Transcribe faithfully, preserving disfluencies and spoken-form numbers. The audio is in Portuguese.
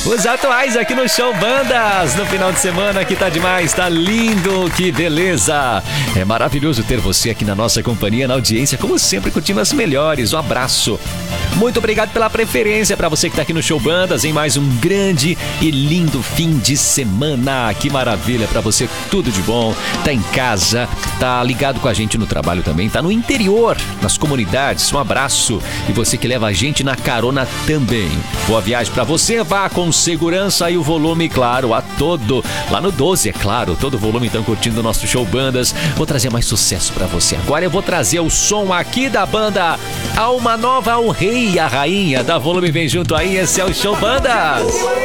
Os atuais aqui no Show Bandas, no final de semana que tá demais, tá lindo, que beleza. É maravilhoso ter você aqui na nossa companhia, na audiência, como sempre, curtindo as melhores. Um abraço. Muito obrigado pela preferência para você que tá aqui no Show Bandas em mais um grande e lindo fim de semana. Que maravilha para você, tudo de bom. Tá em casa, tá ligado com a gente no trabalho também, tá no interior, nas comunidades. Um abraço. E você que leva a gente na carona também. Boa viagem para você, vá com segurança e o volume, claro, a todo. Lá no doze, é claro, todo o volume, então, curtindo o nosso Show Bandas. Vou trazer mais sucesso para você. Agora eu vou trazer o som aqui da banda Alma Nova, o rei e a rainha. Da volume, vem junto aí, esse é o Show Bandas.